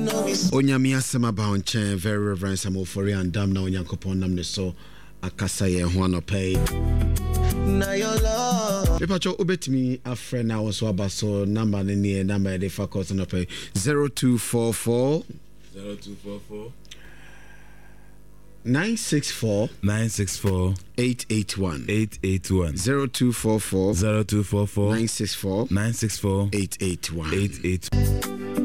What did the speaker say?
Onyami asema ba onchen very reverend Samuel Fori and dam na onyankopon nam ne so akasa ye ho anopay na your love pepacho obetimi afre na wo so abaso number ne ne number de faculty anopay 0244 964 881 0244 964 881